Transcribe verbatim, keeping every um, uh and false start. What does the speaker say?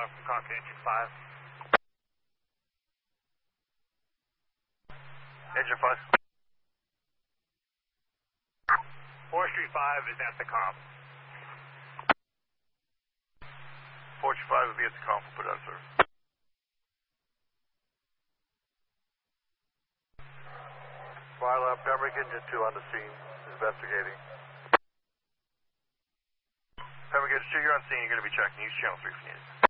uh, from Cockpit Engine five. Engine five. Forestry five is at the comp. Forestry five will be at the comp. We'll put it on service. File up, Pembroke Engine two on the scene, investigating. Pembroke Engine two, you're on scene. You're going to be checking. Use channel three if needed.